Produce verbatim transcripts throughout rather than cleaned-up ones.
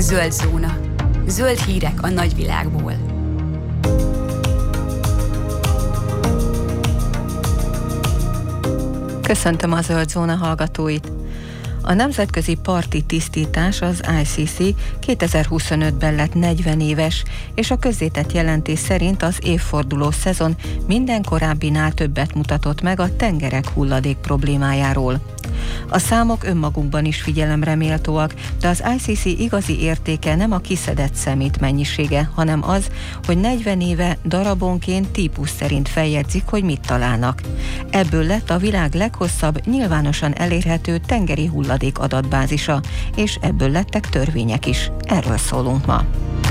Zöld zóna. Zöld hírek a nagyvilágból. Köszöntöm a Zöld Zóna hallgatóit! A nemzetközi parti tisztítás, az I C C kétezer-huszonötben lett negyven éves, és a közzétett jelentés szerint az évforduló szezon minden korábbinál többet mutatott meg a tengerek hulladék problémájáról. A számok önmagukban is figyelemre méltóak, de az I C C igazi értéke nem a kiszedett szemét mennyisége, hanem az, hogy negyven éve darabonként típus szerint feljegyzik, hogy mit találnak. Ebből lett a világ leghosszabb, nyilvánosan elérhető tengeri hulladék adatbázisa, és ebből lettek törvények is. Erről szólunk ma.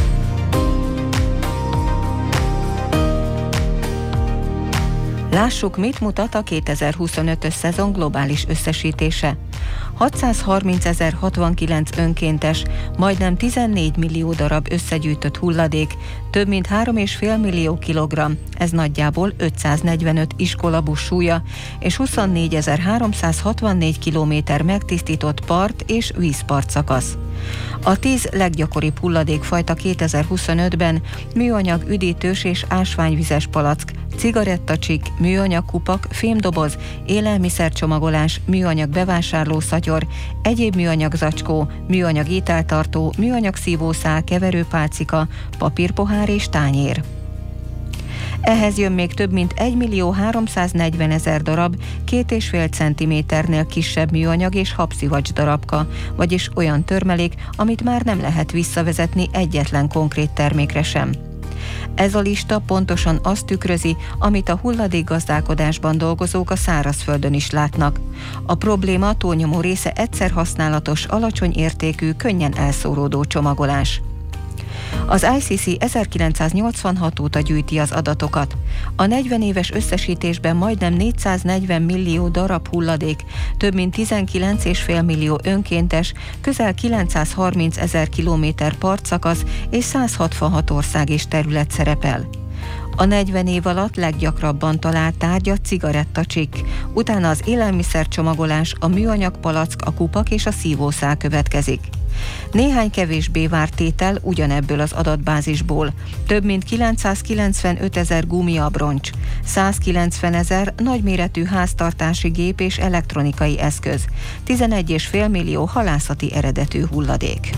Lássuk, mit mutat a kétezer-huszonötös szezon globális összesítése. hatszázharmincezer-hatvankilenc önkéntes, majdnem tizennégy millió darab összegyűjtött hulladék, több mint három egész öt millió kilogramm, ez nagyjából ötszáznegyvenöt iskolabusz súlya, és huszonnégyezer-háromszázhatvannégy kilométer megtisztított part és vízpart szakasz. A tíz leggyakoribb hulladékfajta kétezer-huszonötben műanyag üdítős és ásványvizes palack, cigarettacsik, műanyag kupak, fémdoboz, élelmiszercsomagolás, műanyag bevásárlószatyor, egyéb műanyag zacskó, műanyag ételtartó, műanyag szívószál, keverőpálcika, papírpohár és tányér. Ehhez jön még több mint egymillió-háromszáznegyvenezer darab, két és fél centiméternél kisebb műanyag és habszivacs darabka, vagyis olyan törmelék, amit már nem lehet visszavezetni egyetlen konkrét termékre sem. Ez a lista pontosan azt tükrözi, amit a hulladékgazdálkodásban dolgozók a szárazföldön is látnak. A probléma túlnyomó része egyszer használatos, alacsony értékű, könnyen elszóródó csomagolás. Az I C C ezerkilencszáznyolcvanhat óta gyűjti az adatokat. A negyven éves összesítésben majdnem négyszáznegyven millió darab hulladék, több mint tizenkilenc egész öt millió önkéntes, közel kilencszázharminc ezer kilométer partszakasz és száz hatvanhat ország és terület szerepel. A negyven év alatt leggyakrabban talált tárgy a cigarettacsik, utána az élelmiszercsomagolás, a műanyag palack, a kupak és a szívószál következik. Néhány kevésbé várt tétel ugyanebből az adatbázisból. Több mint kilencszázkilencvenöt ezer gumiabroncs, százkilencven ezer nagyméretű háztartási gép és elektronikai eszköz, tizenegy egész öt millió halászati eredetű hulladék.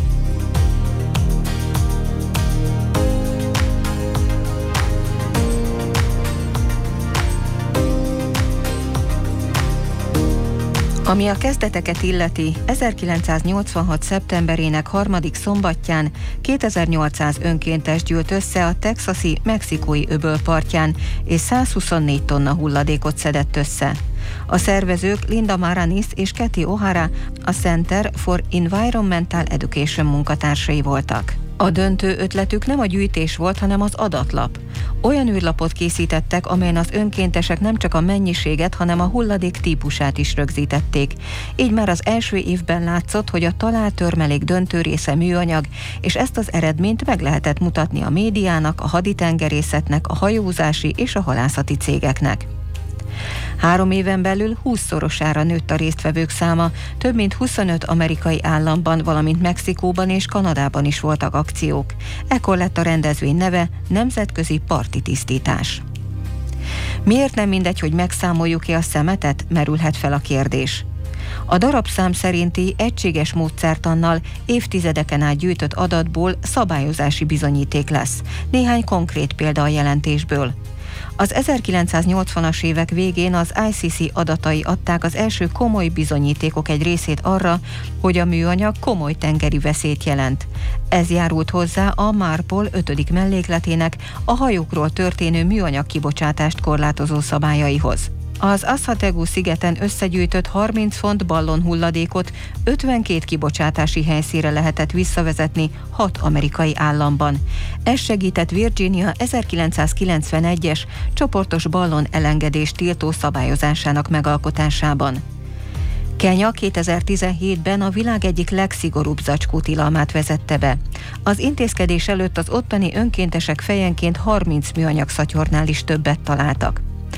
Ami a kezdeteket illeti, ezerkilencszáznyolcvanhat szeptemberének harmadik szombatján kétezer-nyolcszáz önkéntes gyűlt össze a texasi mexikói öböl partján, és százhuszonnégy tonna hulladékot szedett össze. A szervezők Linda Maranis és Kathy O'Hara, a Center for Environmental Education munkatársai voltak. A döntő ötletük nem a gyűjtés volt, hanem az adatlap. Olyan űrlapot készítettek, amelyen az önkéntesek nem csak a mennyiséget, hanem a hulladék típusát is rögzítették. Így már az első évben látszott, hogy a talált törmelék döntő része műanyag, és ezt az eredményt meg lehetett mutatni a médiának, a haditengerészetnek, a hajózási és a halászati cégeknek. Három éven belül hússzorosára nőtt a résztvevők száma, több mint huszonöt amerikai államban, valamint Mexikóban és Kanadában is voltak akciók. Ekkor lett a rendezvény neve Nemzetközi Parti Tisztítás. Miért nem mindegy, hogy megszámoljuk-e a szemetet? Merülhet fel a kérdés. A darabszám szerinti egységes módszertannal évtizedeken át gyűjtött adatból szabályozási bizonyíték lesz. Néhány konkrét példa a jelentésből. Az ezerkilencszáznyolcvanas évek végén az I C C adatai adták az első komoly bizonyítékok egy részét arra, hogy a műanyag komoly tengeri veszélyt jelent. Ez járult hozzá a MARPOL ötödik mellékletének a hajókról történő műanyag kibocsátást korlátozó szabályaihoz. Az Asategu szigeten összegyűjtött harminc font ballon hulladékot ötvenkét kibocsátási helyszínre lehetett visszavezetni hat amerikai államban. Ez segített Virginia ezerkilencszázkilencvenegyes csoportos ballon elengedést tiltó szabályozásának megalkotásában. Kenya kétezer-tizenhétben a világ egyik legszigorúbb zacskótilalmát vezette be. Az intézkedés előtt az ottani önkéntesek fejenként harminc műanyag szatyornál is többet találtak.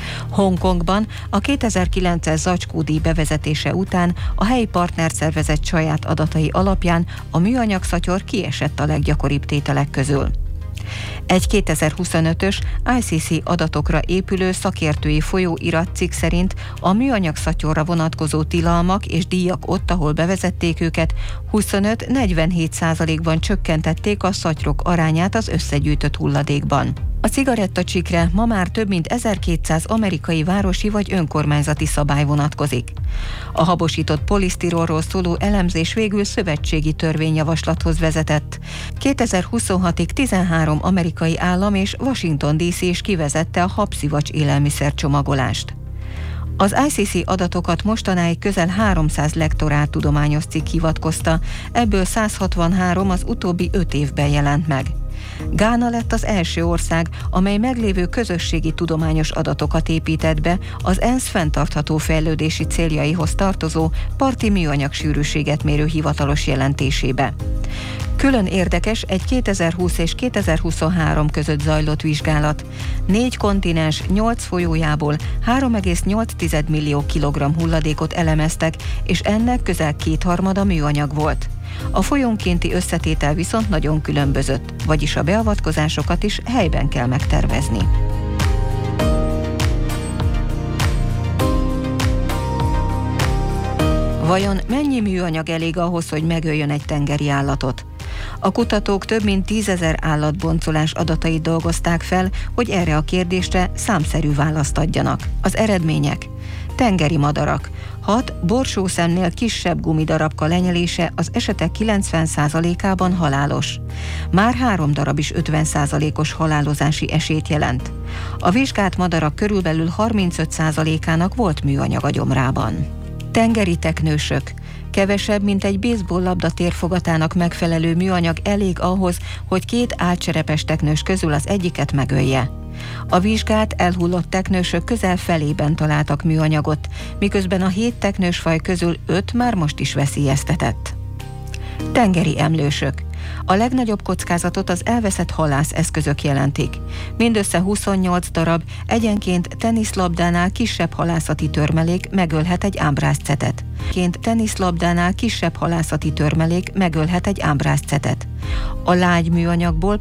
Hongkongban a kétezer-kilences zacskódíj bevezetése után a helyi partnerszervezet saját adatai alapján a műanyag szatyor kiesett a leggyakoribb tételek közül. Egy kétezer-huszonötös I C C adatokra épülő szakértői folyóiratcikk szerint a műanyag szatyorra vonatkozó tilalmak és díjak ott, ahol bevezették őket, huszonöt-negyvenhét százalékban csökkentették a szatyrok arányát az összegyűjtött hulladékban. A cigarettacsikre ma már több mint ezerkétszáz amerikai városi vagy önkormányzati szabály vonatkozik. A habosított polisztirolról szóló elemzés végül szövetségi törvényjavaslathoz vezetett. kétezer-huszonhatig tizenhárom amerikai állam és Washington D C is kivezette a habszivacs élelmiszercsomagolást. Az I C C adatokat mostanáig közel háromszáz lektorált tudományos cikk hivatkozta, ebből száz hatvanhárom az utóbbi öt évben jelent meg. Gána lett az első ország, amely meglévő közösségi tudományos adatokat épített be az ENSZ fenntartható fejlődési céljaihoz tartozó parti műanyag sűrűséget mérő hivatalos jelentésébe. Külön érdekes egy kétezer-húsz és kétezer-huszonhárom között zajlott vizsgálat. Négy kontinens, nyolc folyójából három egész nyolc millió kilogramm hulladékot elemeztek, és ennek közel kétharmada műanyag volt. A folyónkénti összetétel viszont nagyon különbözött, vagyis a beavatkozásokat is helyben kell megtervezni. Vajon mennyi műanyag elég ahhoz, hogy megöljön egy tengeri állatot? A kutatók több mint tízezer állatboncolás adatait dolgozták fel, hogy erre a kérdésre számszerű választ adjanak. Az eredmények: tengeri madarak. Hat borsószemnél kisebb gumidarabka lenyelése az esetek kilencven százalékában halálos. Már három darab is ötven százalékos halálozási esélyt jelent. A vizsgált madarak körülbelül harmincöt százalékának volt műanyag a gyomrában. Tengeri teknősök. Kevesebb, mint egy baseball labda térfogatának megfelelő műanyag elég ahhoz, hogy két álcserepes teknős közül az egyiket megölje. A vizsgált, elhullott teknősök közel felében találtak műanyagot, miközben a hét teknősfaj közül öt már most is veszélyeztetett. Tengeri emlősök. A legnagyobb kockázatot az elveszett halászeszközök jelentik. Mindössze huszonnyolc darab, egyenként teniszlabdánál kisebb halászati törmelék megölhet egy ámbrászcetet. Ként teniszlabdánál kisebb halászati törmelék megölhet egy ámbrászcetet. A lágy műanyagból